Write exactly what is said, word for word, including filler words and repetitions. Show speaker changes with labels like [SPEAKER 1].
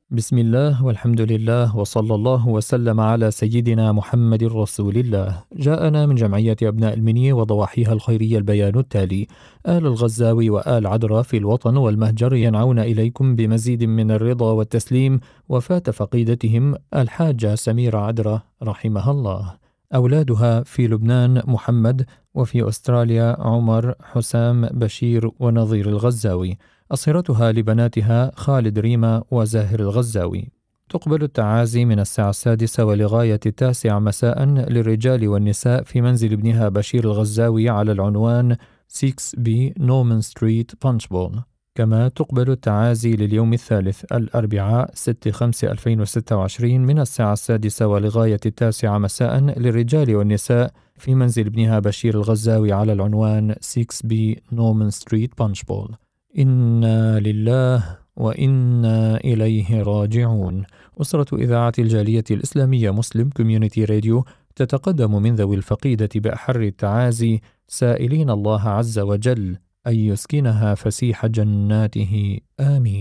[SPEAKER 1] بسم الله والحمد لله وصلى الله وسلم على سيدنا محمد رسول الله. جاءنا من جمعية أبناء المنيا وضواحيها الخيرية البيان التالي: آل الغزاوي وآل عدرا في الوطن والمهجر ينعون إليكم بمزيد من الرضا والتسليم وفاة فقيدتهم الحاجة سميرة عدرا رحمها الله. أولادها في لبنان محمد، وفي أستراليا عمر، حسام، بشير ونظير الغزاوي. أصهرتها لبناتها خالد، ريما، وزاهر الغزاوي. تقبل التعازي من الساعة السادسة ولغاية التاسعة مساء للرجال والنساء في منزل ابنها بشير الغزاوي على العنوان ستة بي نورمان ستريت، بانشبول. كما تقبل التعازي لليوم الثالث الأربعاء ستة خمسة ألفين وستة وعشرين من الساعة السادسة ولغاية التاسعة مساء للرجال والنساء في منزل ابنها بشير الغزاوي على العنوان ستة بي نورمان ستريت، بانشبول. إنا لله وإنا إليه راجعون. أسرة إذاعة الجالية الإسلامية مسلم كوميونيتي راديو تتقدم من ذوي الفقيدة بأحر التعازي، سائلين الله عز وجل أن يسكنها فسيح جناته، آمين.